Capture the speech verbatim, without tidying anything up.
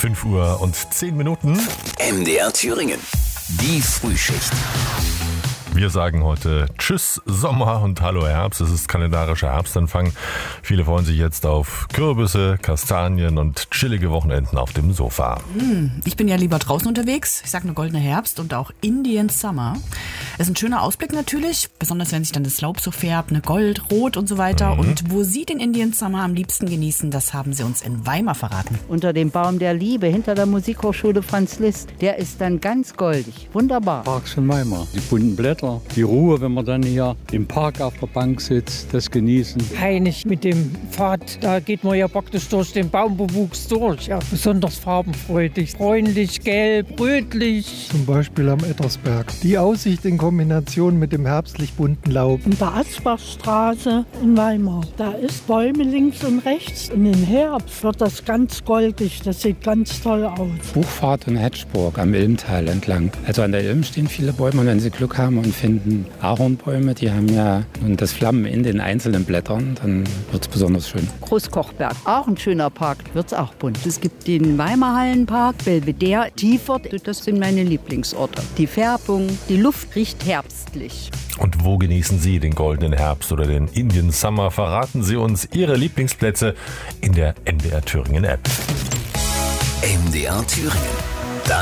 fünf Uhr und zehn Minuten. M D R Thüringen. Die Frühschicht. Wir sagen heute Tschüss Sommer und Hallo Herbst. Es ist kalendarischer Herbstanfang. Viele freuen sich jetzt auf Kürbisse, Kastanien und chillige Wochenenden auf dem Sofa. Ich bin ja lieber draußen unterwegs. Ich sage nur goldener Herbst und auch Indian Summer. Es ist ein schöner Ausblick natürlich, besonders wenn sich dann das Laub so färbt, ne, Gold, Rot und so weiter. Mhm. Und wo Sie den Indian Summer am liebsten genießen, das haben Sie uns in Weimar verraten. Unter dem Baum der Liebe, hinter der Musikhochschule Franz Liszt. Der ist dann ganz goldig. Wunderbar. Parks von Weimar. Die bunten Blätter, die Ruhe, wenn man dann hier im Park auf der Bank sitzt, das Genießen. Heinig mit dem Pfad, da geht man ja praktisch durch den Baumbewuchs durch. Ja, besonders farbenfreudig, bräunlich, gelb, rötlich. Zum Beispiel am Ettersberg. Die Aussicht in Kombination mit dem herbstlich bunten Laub. In der Asbachstraße in Weimar. Da ist Bäume links und rechts. Und im Herbst wird das ganz goldig. Das sieht ganz toll aus. Buchfahrt in Hedgeburg am Ilmtal entlang. Also an der Ilm stehen viele Bäume und wenn Sie Glück haben und finden Ahornbäume, die haben ja nun das Flammen in den einzelnen Blättern, dann wird es besonders schön. Großkochberg, auch ein schöner Park, wird es auch bunt. Es gibt den Weimar Hallenpark, Belvedere, Tiefert, das sind meine Lieblingsorte. Die Färbung, die Luft riecht herbstlich. Und wo genießen Sie den goldenen Herbst oder den Indian Summer? Verraten Sie uns Ihre Lieblingsplätze in der M D R Thüringen App. M D R Thüringen.